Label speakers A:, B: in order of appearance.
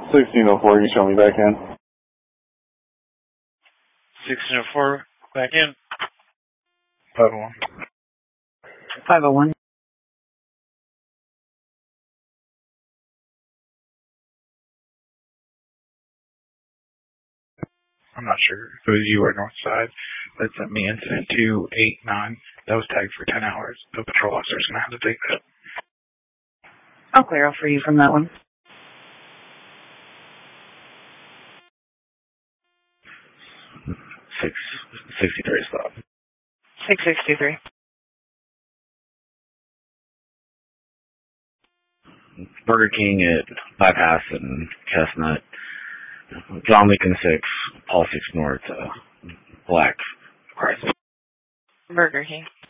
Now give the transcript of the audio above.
A: 1604, you show me back in.
B: 1604, back in.
C: 501.
D: 501.
C: I'm not sure if it was you or Northside that sent me incident 289. That was tagged for 10 hours. The patrol officer's going to have to take that.
D: I'll clear off for you from that one.
C: 663 stop.
D: 663.
E: Burger King at Bypass and Chestnut. John Lincoln 6, Paul 6 North, Black Chrysler.
D: Burger King.